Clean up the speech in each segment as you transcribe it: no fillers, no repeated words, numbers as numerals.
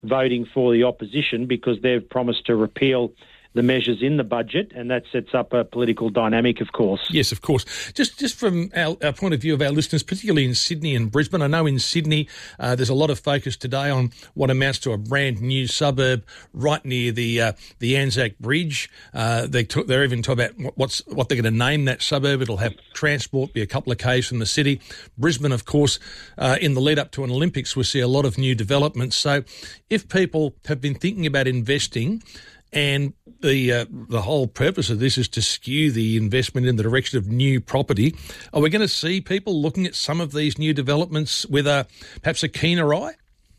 voting for the opposition because they've promised to repeal the measures in the budget, and that sets up a political dynamic, of course. Yes, of course. Just from our point of view of our listeners, particularly in Sydney and Brisbane, I know in Sydney there's a lot of focus today on what amounts to a brand new suburb right near the Anzac Bridge. They're even talking about what they're going to name that suburb. It'll have transport, be a couple of k's from the city. Brisbane, of course, in the lead up to an Olympics, we'll see a lot of new developments. So if people have been thinking about investing, and the whole purpose of this is to skew the investment in the direction of new property, are we going to see people looking at some of these new developments with perhaps a keener eye?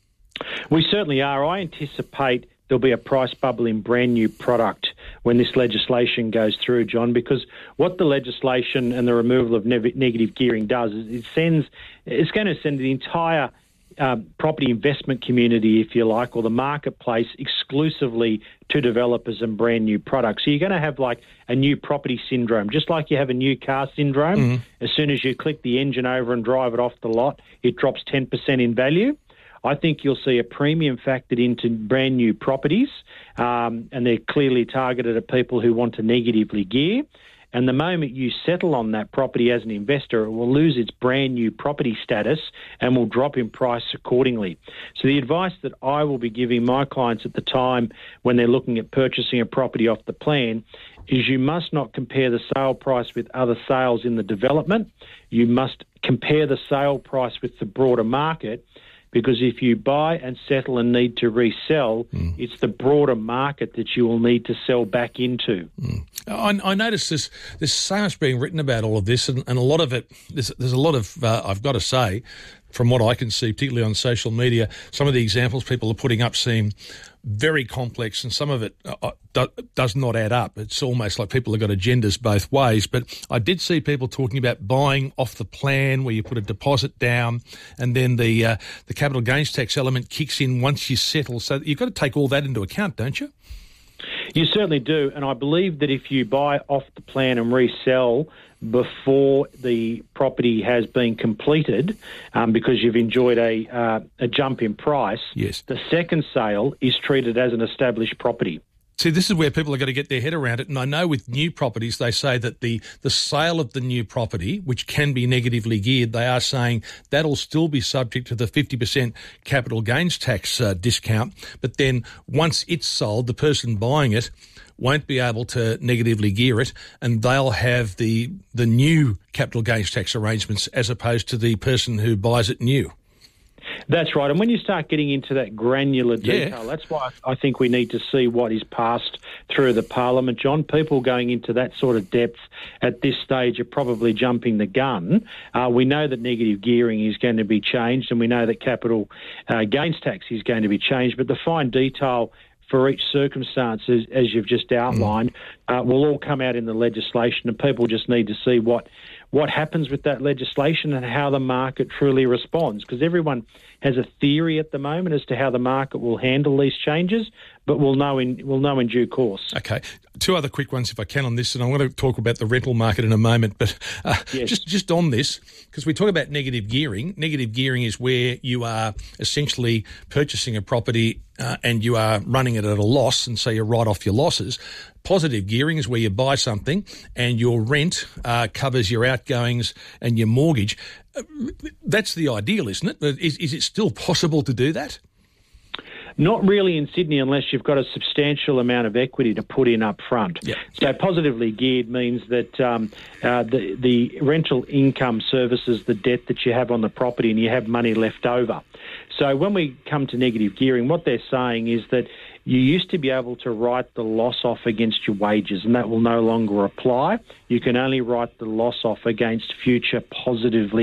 We certainly are. I anticipate there'll be a price bubble in brand new product when this legislation goes through, John, because what the legislation and the removal of negative gearing does is it's going to send the entire property investment community, if you like, or the marketplace exclusively to developers and brand new products. So you're going to have like a new property syndrome, just like you have a new car syndrome. Mm-hmm. As soon as you click the engine over and drive it off the lot, it drops 10% in value. I think you'll see a premium factored into brand new properties, and they're clearly targeted at people who want to negatively gear. And the moment you settle on that property as an investor, it will lose its brand new property status and will drop in price accordingly. So the advice that I will be giving my clients at the time when they're looking at purchasing a property off the plan is you must not compare the sale price with other sales in the development. You must compare the sale price with the broader market, because if you buy and settle and need to resell, it's the broader market that you will need to sell back into. I noticed there's so much being written about all of this, and a lot of it, there's a lot of, I've got to say, from what I can see, particularly on social media, some of the examples people are putting up seem very complex, and some of it does not add up. It's almost like people have got agendas both ways. But I did see people talking about buying off the plan, where you put a deposit down, and then the capital gains tax element kicks in once you settle. So you've got to take all that into account, don't you? You certainly do, and I believe that if you buy off the plan and resell before the property has been completed, because you've enjoyed a jump in price, yes, the second sale is treated as an established property. See, this is where people are going to get their head around it. And I know with new properties, they say that the sale of the new property, which can be negatively geared, they are saying that'll still be subject to the 50% capital gains tax discount. But then once it's sold, the person buying it won't be able to negatively gear it, and they'll have the new capital gains tax arrangements as opposed to the person who buys it new. That's right. And when you start getting into that granular detail, that's why I think we need to see what is passed through the Parliament, John. People going into that sort of depth at this stage are probably jumping the gun. We know that negative gearing is going to be changed, and we know that capital gains tax is going to be changed, but the fine detail for each circumstance, as you've just outlined, will all come out in the legislation, and people just need to see what happens with that legislation and how the market truly responds, because everyone has a theory at the moment as to how the market will handle these changes, but we'll know in due course. Okay. Two other quick ones, if I can, on this, and I want to talk about the rental market in a moment, but yes. just on this, because we talk about negative gearing. Negative gearing is where you are essentially purchasing a property and you are running it at a loss, and so you write off your losses. Positive gearing is where you buy something and your rent covers your outgoings and your mortgage. That's the ideal, isn't it? Is it still possible to do that? Not really in Sydney unless you've got a substantial amount of equity to put in up front. Yep. So positively geared means that the rental income services the debt that you have on the property and you have money left over. So when we come to negative gearing, what they're saying is that you used to be able to write the loss off against your wages, and that will no longer apply. You can only write the loss off against future positive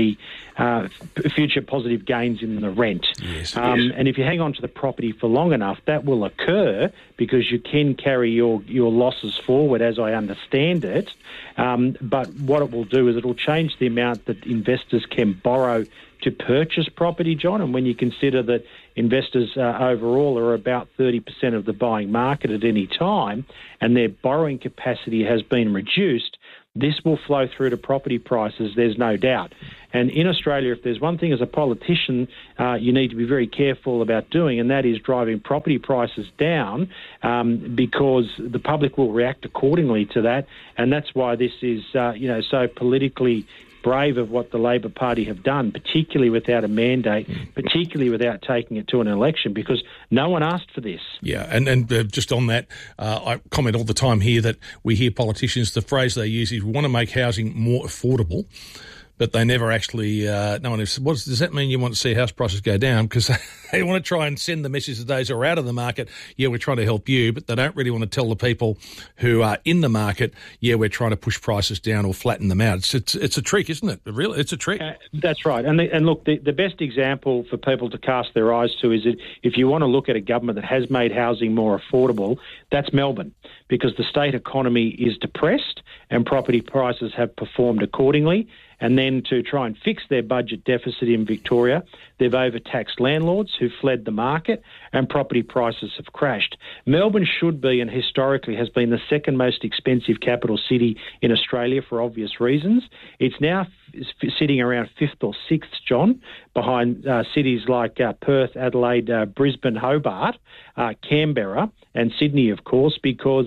gains in the rent. Yes, And if you hang on to the property for long enough, that will occur because you can carry your losses forward, as I understand it. But what it will do is it will change the amount that investors can borrow to purchase property, John, and when you consider that investors overall are about 30% of the buying market at any time and their borrowing capacity has been reduced, this will flow through to property prices, there's no doubt. And in Australia, if there's one thing as a politician you need to be very careful about doing, and that is driving property prices down, because the public will react accordingly to that. And that's why this is, so politically brave of what the Labor Party have done, particularly without a mandate, particularly without taking it to an election, because no one asked for this. Yeah, and just on that, I comment all the time here that we hear politicians, the phrase they use is, we want to make housing more affordable. But they never actually, no one has said, does that mean you want to see house prices go down? Because they want to try and send the message to those who are out of the market, yeah, we're trying to help you, but they don't really want to tell the people who are in the market, yeah, we're trying to push prices down or flatten them out. It's a trick, isn't it? Really, it's a trick. That's right. And look, the best example for people to cast their eyes to is that if you want to look at a government that has made housing more affordable, that's Melbourne, because the state economy is depressed and property prices have performed accordingly. And then to try and fix their budget deficit in Victoria, they've overtaxed landlords who fled the market, and property prices have crashed. Melbourne should be, and historically has been, the second most expensive capital city in Australia for obvious reasons. It's now sitting around fifth or sixth, John, behind cities like Perth, Adelaide, Brisbane, Hobart, Canberra and Sydney, of course, because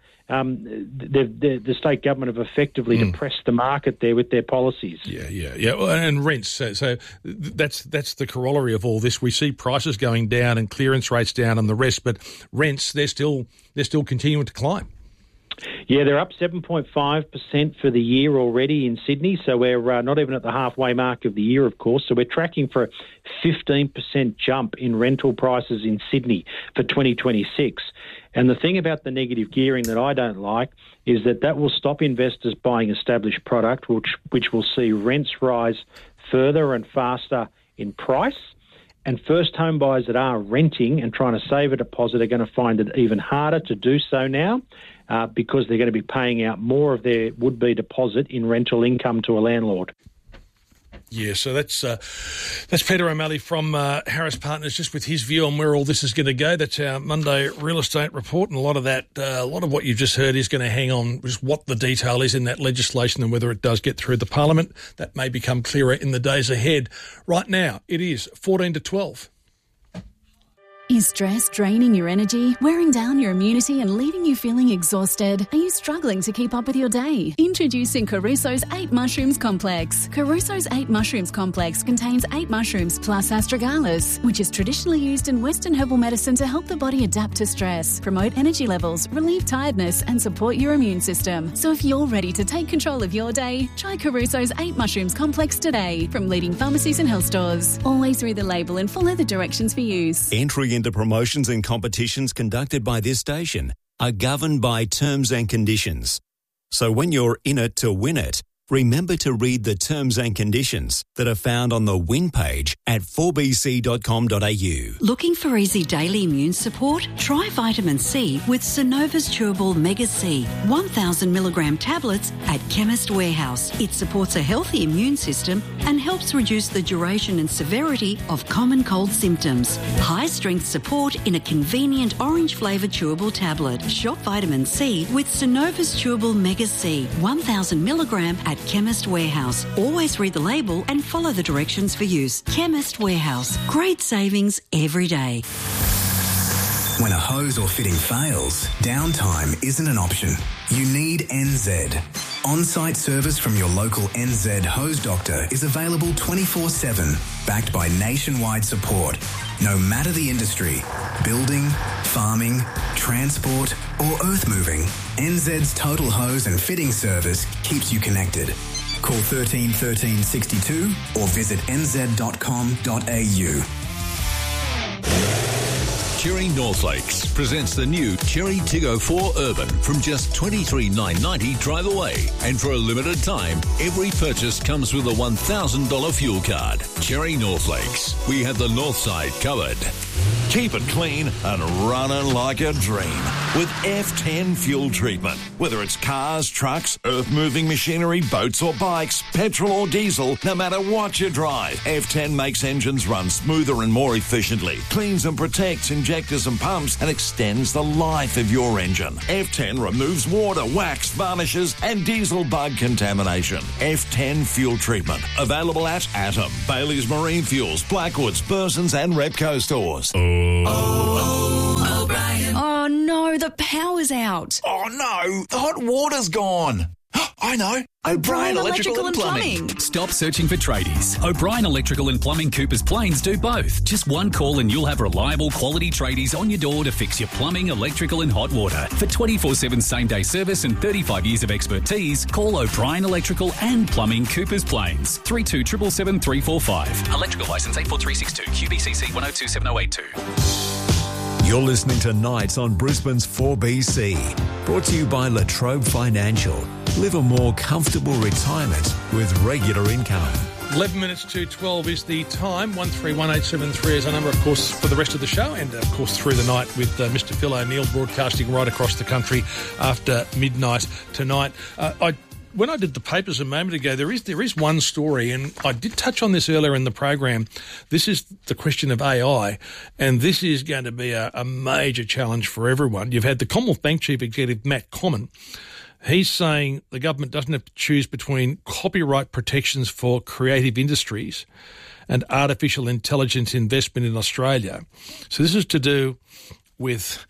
the state government have effectively depressed the market there with their policies. Yeah. And rents. So that's the corollary of all this. We see prices going down and clearance rates down and the rest, but rents, they're still continuing to climb. Yeah, they're up 7.5% for the year already in Sydney, so we're not even at the halfway mark of the year, of course. So we're tracking for a 15% jump in rental prices in Sydney for 2026. And the thing about the negative gearing that I don't like is that will stop investors buying established product, which will see rents rise further and faster in price. And first home buyers that are renting and trying to save a deposit are going to find it even harder to do so now, because they're going to be paying out more of their would-be deposit in rental income to a landlord. Yeah, so that's Peter O'Malley from Harris Partners, just with his view on where all this is going to go. That's our Monday real estate report, and a lot of what you've just heard is going to hang on just what the detail is in that legislation and whether it does get through the Parliament. That may become clearer in the days ahead. Right now, it is 14 to 12. Is stress draining your energy, wearing down your immunity and leaving you feeling exhausted? Are you struggling to keep up with your day? Introducing Caruso's 8 Mushrooms Complex. Caruso's 8 Mushrooms Complex contains 8 mushrooms plus astragalus, which is traditionally used in Western herbal medicine to help the body adapt to stress, promote energy levels, relieve tiredness and support your immune system. So if you're ready to take control of your day, try Caruso's 8 Mushrooms Complex today from leading pharmacies and health stores. Always read the label and follow the directions for use. Entry into promotions and competitions conducted by this station are governed by terms and conditions. So when you're in it to win it, remember to read the terms and conditions that are found on the win page at 4bc.com.au. Looking for easy daily immune support? Try vitamin C with Synova's Chewable Mega C, 1,000 milligram tablets at Chemist Warehouse. It supports a healthy immune system and helps reduce the duration and severity of common cold symptoms. High-strength support in a convenient orange-flavoured chewable tablet. Shop vitamin C with Synova's Chewable Mega C, 1,000 milligram at Chemist Warehouse. Always read the label and follow the directions for use. Chemist Warehouse. Great savings every day. When a hose or fitting fails, downtime isn't an option. You need NZ. On-site service from your local NZ hose doctor is available 24/7, backed by nationwide support. No matter the industry, building, farming, transport or earth moving, NZ's total hose and fitting service keeps you connected. Call 13 13 62 or visit nz.com.au. Cherry Northlakes presents the new Cherry Tiggo 4 Urban from just $23,990 drive away. And for a limited time, every purchase comes with a $1,000 fuel card. Cherry Northlakes. We have the north side covered. Keep it clean and running like a dream. with F10 fuel treatment. Whether it's cars, trucks, earth-moving machinery, boats or bikes, petrol or diesel, no matter what you drive, F10 makes engines run smoother and more efficiently, cleans and protects injectors and pumps, and extends the life of your engine. F10 removes water, wax, varnishes and diesel bug contamination. F10 fuel treatment. Available at Atom, Bailey's Marine Fuels, Blackwoods, Burson's and Repco stores. Oh no, the power's out. Oh no, the hot water's gone. I know. O'Brien Electrical and Plumbing. Stop searching for tradies. O'Brien Electrical and Plumbing Coopers Plains do both. Just one call and you'll have reliable quality tradies on your door to fix your plumbing, electrical and hot water. For 24/7 same-day service and 35 years of expertise, call O'Brien Electrical and Plumbing Coopers Plains. 3277 345. Electrical licence 84362 QBCC 102782. You're listening to Nights on Brisbane's 4BC. Brought to you by La Trobe Financial. Live a more comfortable retirement with regular income. 11 minutes to 12 is the time. 131873 is our number, of course, for the rest of the show, and, of course, through the night with Mr. Phil O'Neill broadcasting right across the country after midnight tonight. When I did the papers a moment ago, there is one story, and I did touch on this earlier in the program. This is the question of AI, and this is going to be a major challenge for everyone. You've had the Commonwealth Bank Chief Executive, Matt Comyn. He's saying the government doesn't have to choose between copyright protections for creative industries and artificial intelligence investment in Australia. So this is to do with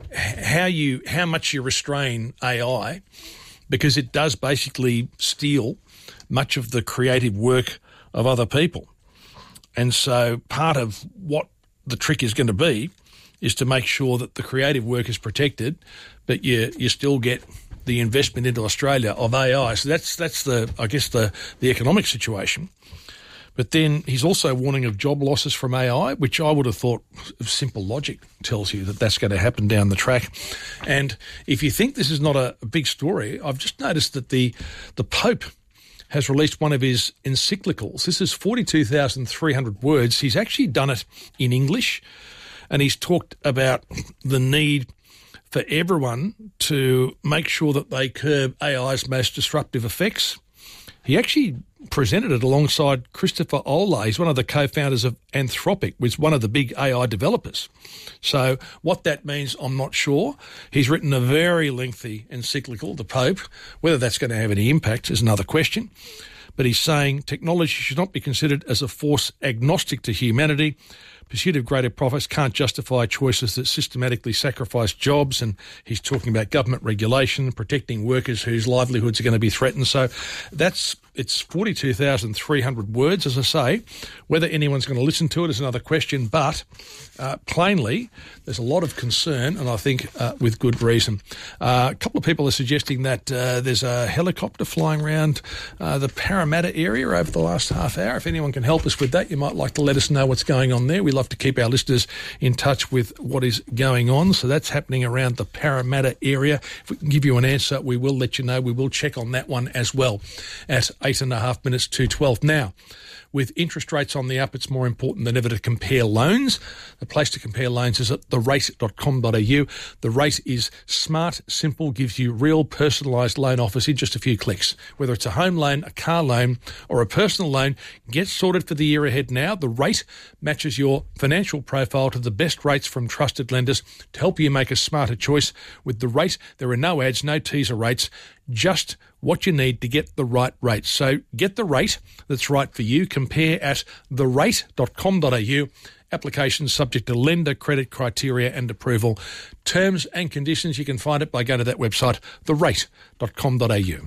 how much you restrain AI, because it does basically steal much of the creative work of other people. And so part of what the trick is going to be is to make sure that the creative work is protected, but you still get the investment into Australia of AI. So that's the economic situation. But then he's also warning of job losses from AI, which I would have thought simple logic tells you that that's going to happen down the track. And if you think this is not a big story, I've just noticed that the Pope has released one of his encyclicals. This is 42,300 words. He's actually done it in English, and he's talked about the need for everyone to make sure that they curb AI's most disruptive effects. He actually presented it alongside Christopher Olah. He's one of the co-founders of Anthropic, which is one of the big AI developers. So what that means, I'm not sure. He's written a very lengthy encyclical, the Pope. Whether that's going to have any impact is another question. But he's saying technology should not be considered as a force agnostic to humanity. Pursuit of greater profits can't justify choices that systematically sacrifice jobs, and he's talking about government regulation, protecting workers whose livelihoods are going to be threatened. So it's 42,300 words, as I say. Whether anyone's going to listen to it is another question, but plainly there's a lot of concern, and I think with good reason. A couple of people are suggesting that there's a helicopter flying around the Parramatta area over the last half hour. If anyone can help us with that, you might like to let us know what's going on there. We love to keep our listeners in touch with what is going on. So that's happening around the Parramatta area. If we can give you an answer, we will let you know. We will check on that one as well at 8.5 minutes to 12. Now, with interest rates on the up, it's more important than ever to compare loans. The place to compare loans is at therate.com.au. The Rate is smart, simple, gives you real personalised loan offers in just a few clicks. Whether it's a home loan, a car loan or a personal loan, get sorted for the year ahead now. The Rate matches your financial profile to the best rates from trusted lenders to help you make a smarter choice. With The Rate, there are no ads, no teaser rates, just what you need to get the right rate. So get the rate that's right for you. Compare at therate.com.au. Applications subject to lender credit criteria and approval. Terms and conditions, you can find it by going to that website, therate.com.au.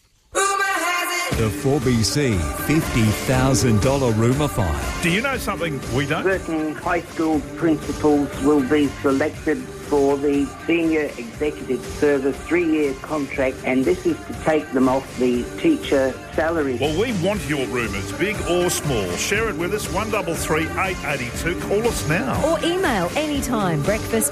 The 4BC $50,000 rumour file. Do you know something we don't? Certain high school principals will be selected for the Senior Executive Service 3-year contract, and this is to take them off the teacher salary. Well, we want your rumours, big or small. Share it with us, 133 882. Call us now. Or email anytime,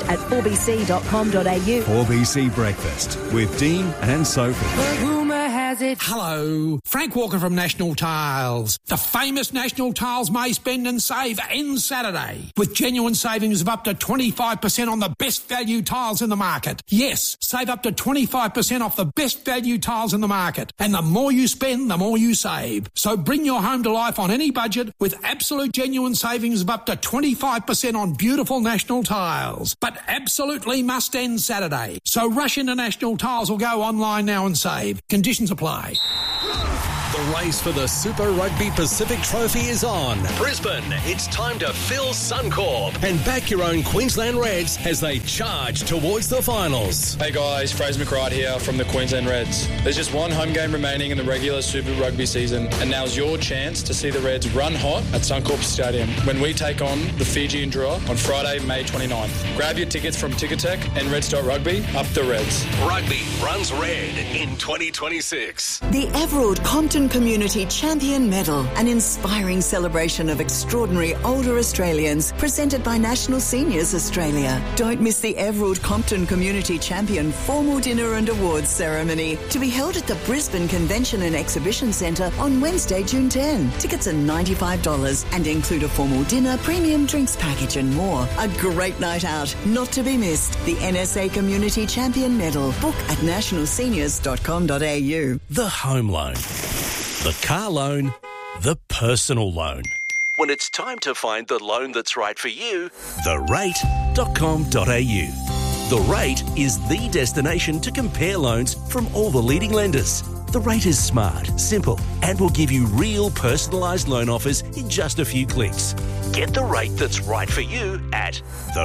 breakfast@4bc.com.au. 4BC Breakfast with Dean and Sophie. The rumour has has it. Hello, Frank Walker from National Tiles. The famous National Tiles May Spend and Save ends Saturday with genuine savings of up to 25% on the best value tiles in the market. Yes, save up to 25% off the best value tiles in the market. And the more you spend, the more you save. So bring your home to life on any budget with absolute genuine savings of up to 25% on beautiful National Tiles. But absolutely must end Saturday. So rush into National Tiles or go online now and save. Conditions apply. The race for the Super Rugby Pacific Trophy is on. Brisbane, it's time to fill Suncorp and back your own Queensland Reds as they charge towards the finals. Hey guys, Fraser McRide here from the Queensland Reds. There's just one home game remaining in the regular Super Rugby season, and now's your chance to see the Reds run hot at Suncorp Stadium when we take on the Fijian Drua on Friday, May 29th. Grab your tickets from Ticketek and Reds.Rugby. Up the Reds. Rugby runs red in 2026. The Everard Compton Community Champion Medal, an inspiring celebration of extraordinary older Australians, presented by National Seniors Australia. Don't miss the Everard Compton Community Champion formal dinner and awards ceremony to be held at the Brisbane Convention and Exhibition Centre on Wednesday, June 10. Tickets are $95 and include a formal dinner, premium drinks package and more. A great night out, not to be missed. The NSA Community Champion Medal. Book at nationalseniors.com.au. The home loan, the car loan, the personal loan. When it's time to find the loan that's right for you, therate.com.au. The Rate is the destination to compare loans from all the leading lenders. The Rate is smart, simple, and will give you real personalised loan offers in just a few clicks. Get the rate that's right for you at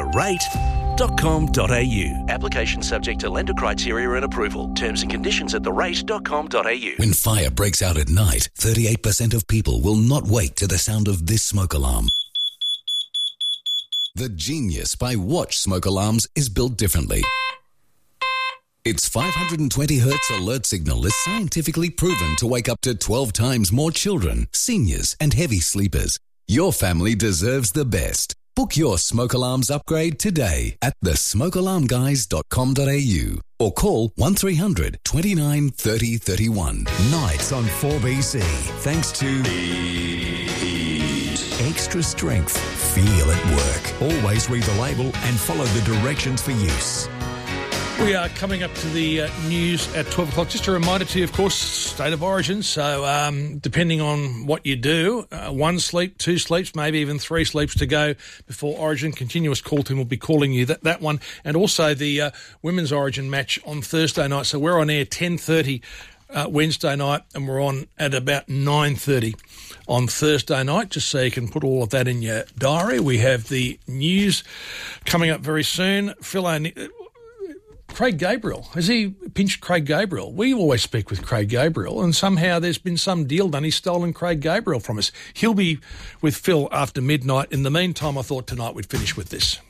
therate.com.au. Application subject to lender criteria and approval. Terms and conditions at therate.com.au. When fire breaks out at night, 38% of people will not wake to the sound of this smoke alarm. The Genius by Watch smoke alarms is built differently. Its 520 Hz alert signal is scientifically proven to wake up to 12 times more children, seniors, and heavy sleepers. Your family deserves the best. Book your smoke alarms upgrade today at thesmokealarmguys.com.au or call 1300 29 30 31. Nights on 4BC, thanks to Extra Strength. Feel at work. Always read the label and follow the directions for use. We are coming up to the news at 12 o'clock. Just a reminder to you, of course, State of Origin. So depending on what you do, 1 sleep, 2 sleeps, maybe even 3 sleeps to go before Origin. Continuous call team will be calling you that one. And also the Women's Origin match on Thursday night. So we're on air 10:30 Wednesday night, and we're on at about 9:30 on Thursday night, just so you can put all of that in your diary. We have the news coming up very soon. Craig Gabriel, has he pinched Craig Gabriel? We always speak with Craig Gabriel, and somehow there's been some deal done. He's stolen Craig Gabriel from us. He'll be with Phil after midnight. In the meantime, I thought tonight we'd finish with this.